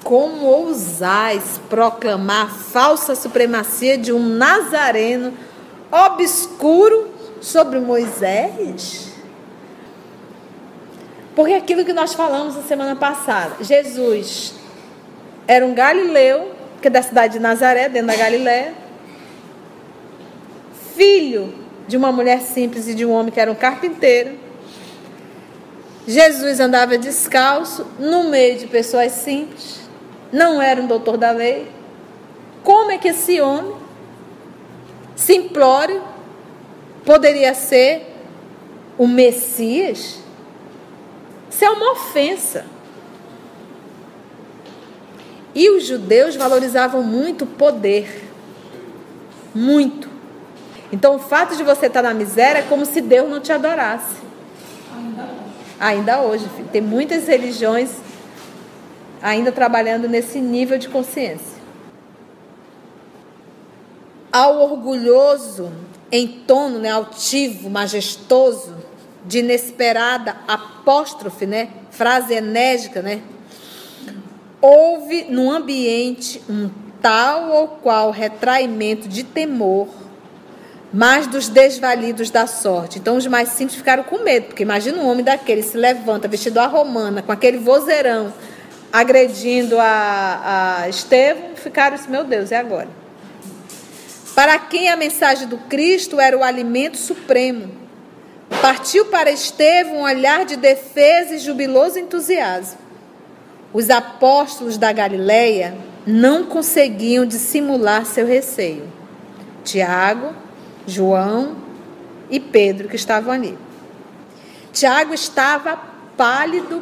Como ousais proclamar a falsa supremacia de um nazareno obscuro sobre Moisés? Porque aquilo que nós falamos na semana passada, Jesus era um galileu, que é da cidade de Nazaré, dentro da Galiléia, filho de uma mulher simples e de um homem que era um carpinteiro. Jesus andava descalço, no meio de pessoas simples, não era um doutor da lei. Como é que esse homem, simplório, poderia ser o Messias? Isso é uma ofensa. E os judeus valorizavam muito o poder. Muito. Então, o fato de você estar na miséria é como se Deus não te adorasse. Ainda hoje, filho. Tem muitas religiões ainda trabalhando nesse nível de consciência. Ao orgulhoso, em tono, né, altivo, majestoso, de inesperada apóstrofe, né, frase enérgica, né, houve no ambiente um tal ou qual retraimento de temor, mas dos desvalidos da sorte. Então os mais simples ficaram com medo, porque imagina um homem daquele se levanta vestido à romana, com aquele vozeirão, agredindo a Estevão, ficaram assim, meu Deus, e agora? Para quem a mensagem do Cristo era o alimento supremo, partiu para Estevão um olhar de defesa e jubiloso entusiasmo. Os apóstolos da Galileia não conseguiam dissimular seu receio. Tiago, João e Pedro, que estavam ali. Tiago estava pálido.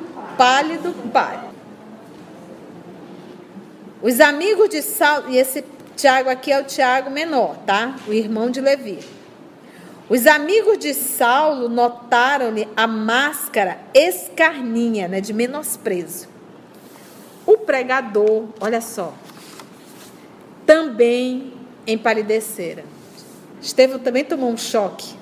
Os amigos de Saulo, e esse Tiago aqui é o Tiago menor, tá? O irmão de Levi. Os amigos de Saulo notaram-lhe a máscara escarninha, né, de menosprezo. O pregador, olha só, também empalidecera. Estevão também tomou um choque.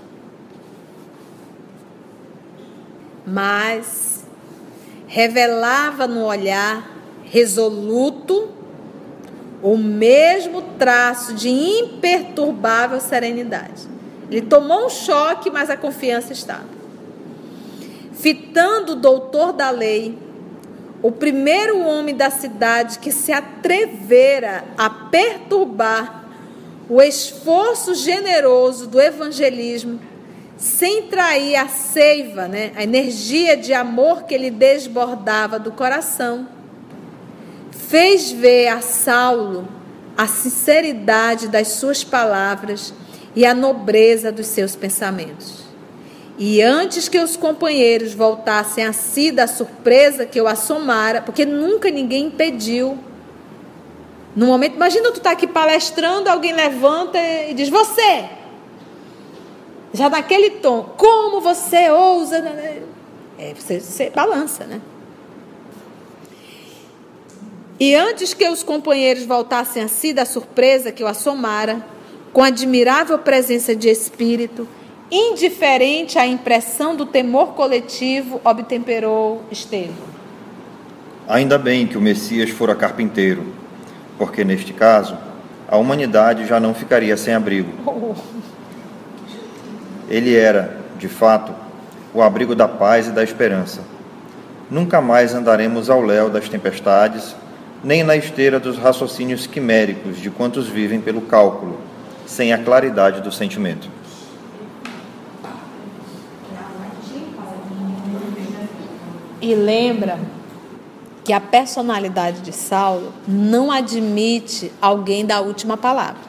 Mas revelava no olhar resoluto o mesmo traço de imperturbável serenidade. Ele tomou um choque, mas a confiança estava. Fitando o doutor da lei, o primeiro homem da cidade que se atrevera a perturbar o esforço generoso do evangelismo, sem trair a seiva, né, a energia de amor que lhe desbordava do coração, fez ver a Saulo a sinceridade das suas palavras e a nobreza dos seus pensamentos. E antes que os companheiros voltassem a si da surpresa que o assomara, porque nunca ninguém impediu. No momento, imagina tu tá aqui palestrando, alguém levanta e diz, você! Já naquele tom, como você ousa? Você balança, né? E antes que os companheiros voltassem a si da surpresa que o assomara, com admirável presença de espírito, indiferente à impressão do temor coletivo, obtemperou Estevão. Ainda bem que o Messias fora carpinteiro, porque neste caso, a humanidade já não ficaria sem abrigo. Ele era, de fato, o abrigo da paz e da esperança. Nunca mais andaremos ao léu das tempestades, nem na esteira dos raciocínios quiméricos de quantos vivem pelo cálculo, sem a claridade do sentimento. E lembra que a personalidade de Saulo não admite alguém da última palavra.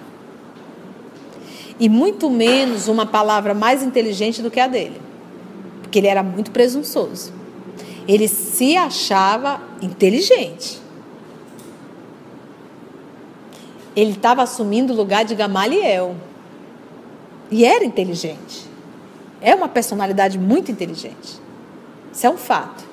E muito menos uma palavra mais inteligente do que a dele. Porque ele era muito presunçoso. Ele se achava inteligente. Ele estava assumindo o lugar de Gamaliel. E era inteligente. É uma personalidade muito inteligente. Isso é um fato.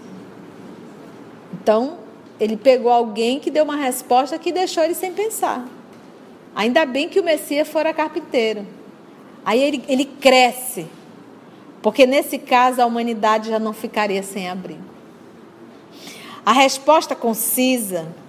Então, ele pegou alguém que deu uma resposta que deixou ele sem pensar. Ainda bem que o Messias fora carpinteiro. Aí ele cresce. Porque nesse caso a humanidade já não ficaria sem abrigo. A resposta concisa